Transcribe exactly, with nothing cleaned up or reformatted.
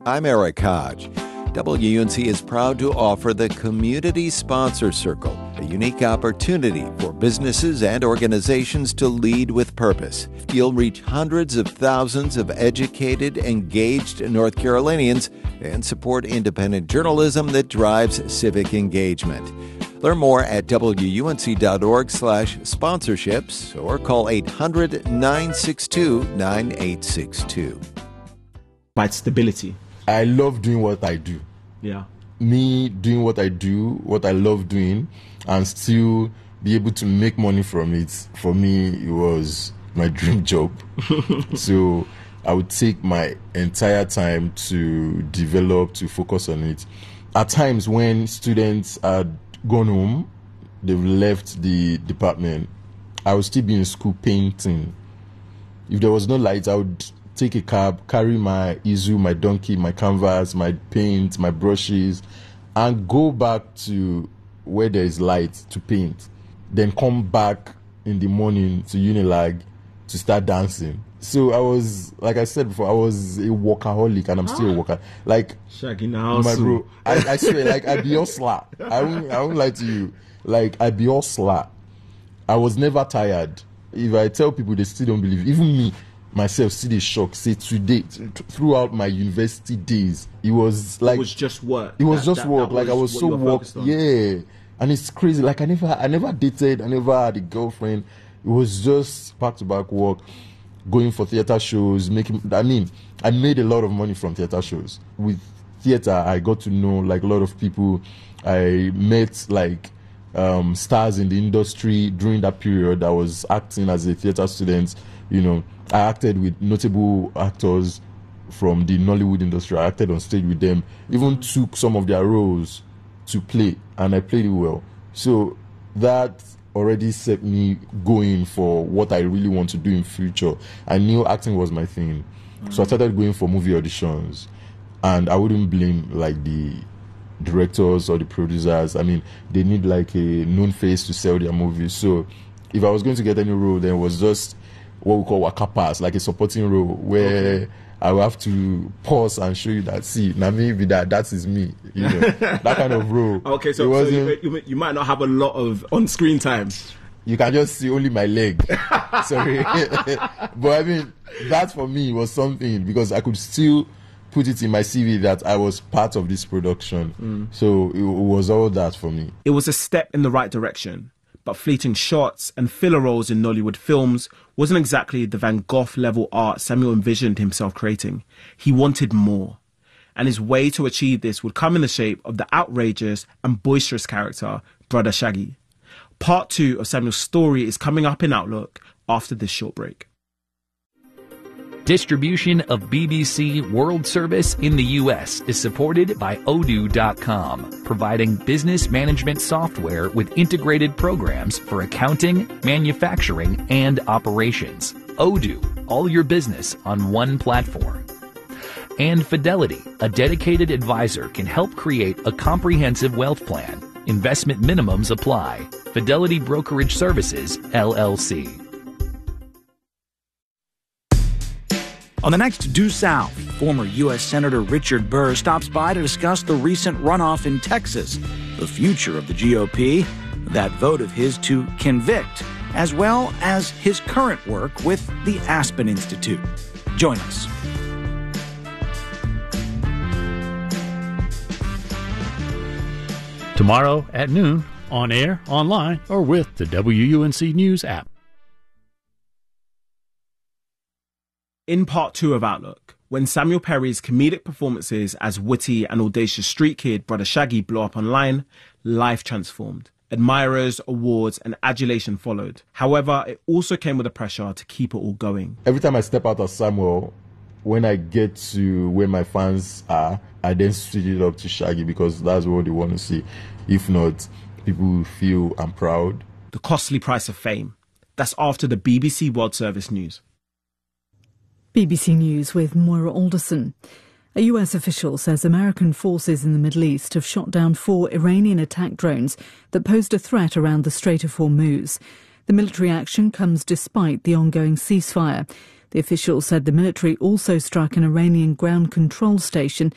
I'm Eric Hodge. W U N C is proud to offer the Community Sponsor Circle, a unique opportunity for businesses and organizations to lead with purpose. You'll reach hundreds of thousands of educated, engaged North Carolinians and support independent journalism that drives civic engagement. Learn more at W U N C dot org slash sponsorships or call eight hundred, nine six two, nine eight six two. By stability. I love doing what I do. Yeah. Me doing what I do, what I love doing, and still be able to make money from it, for me, it was my dream job. So I would take my entire time to develop, to focus on it. At times when students had gone home, they've left the department, I would still be in school painting. If there was no light, I would take a cab, carry my easel, my donkey, my canvas, my paint, my brushes, and go back to where there is light to paint. Then come back in the morning to Unilag to start dancing. So I was, like I said before, I was a workaholic, and I'm ah. still a workaholic. Like, Shaggy now, my bro, I, I swear, like, I be all slack. I won't, I won't lie to you. Like, I be all slack. I was never tired. If I tell people, they still don't believe it. Even me, myself, still a shock. Say today, throughout my university days, it was like, it was just work. It was that, just that, work. that like I was so work. Yeah, and it's crazy. Like I never, I never dated. I never had a girlfriend. It was just back to back work, going for theater shows, making. I mean, I made a lot of money from theater shows. With theater, I got to know like a lot of people. I met like um, stars in the industry during that period. I was acting as a theater student. You know, I acted with notable actors from the Nollywood industry. I acted on stage with them, even took some of their roles to play, and I played it well. So that already set me going for what I really want to do in future. I knew acting was my thing. Mm-hmm. So I started going for movie auditions, and I wouldn't blame like the directors or the producers. I mean, they need like a known face to sell their movies. So if I was going to get any role, then it was just what we call waka pass, like a supporting role where okay. I will have to pause and show you that, see, now maybe that that is me, you know, that kind of role. Okay, so, so you, you, you might not have a lot of on-screen time. You can just see only my leg. Sorry. But I mean, that for me was something, because I could still put it in my C V that I was part of this production. Mm. So it, it was all that for me. It was a step in the right direction. But fleeting shots and filler roles in Nollywood films wasn't exactly the Van Gogh-level art Samuel envisioned himself creating. He wanted more. And his way to achieve this would come in the shape of the outrageous and boisterous character, Brother Shaggy. Part two of Samuel's story is coming up in Outlook after this short break. Distribution of B B C World Service in the U S is supported by Odoo dot com, providing business management software with integrated programs for accounting, manufacturing, and operations. Odoo, all your business on one platform. And Fidelity, a dedicated advisor, can help create a comprehensive wealth plan. Investment minimums apply. Fidelity Brokerage Services, L L C. On the next Due South, former U S Senator Richard Burr stops by to discuss the recent runoff in Texas, the future of the G O P, that vote of his to convict, as well as his current work with the Aspen Institute. Join us. Tomorrow at noon, on air, online, or with the W U N C News app. In part two of Outlook, when Samuel Perry's comedic performances as witty and audacious street kid Brother Shaggy blew up online, life transformed. Admirers, awards, and adulation followed. However, it also came with the pressure to keep it all going. Every time I step out of Samuel, when I get to where my fans are, I then switch it up to Shaggy, because that's what they want to see. If not, people will feel I'm proud. The costly price of fame. That's after the B B C World Service news. B B C News with Moira Alderson. A U S official says American forces in the Middle East have shot down four Iranian attack drones that posed a threat around the Strait of Hormuz. The military action comes despite the ongoing ceasefire. The official said the military also struck an Iranian ground control station